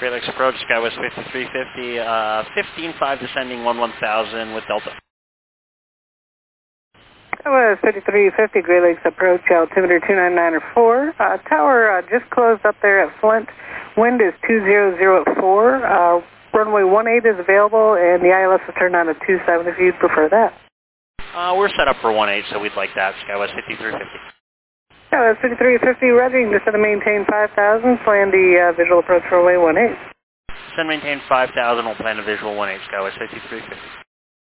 Great Lakes approach, Skywest 5350, 15.5 descending 11,000 with Delta. Skywest 5350, Great Lakes approach, altimeter 299 or 4. Tower just closed up there at Flint. Wind is 200 at 4. Runway 18 is available, and the ILS is turned on to 27 if you'd prefer that. We're set up for 18, so we'd like that, Skywest 5350. Skywest 5350, ready, descend and maintain 5,000, plan the visual approach for runway 18. Descend maintain 5,000, we'll plan the visual 18, Skywest 5350.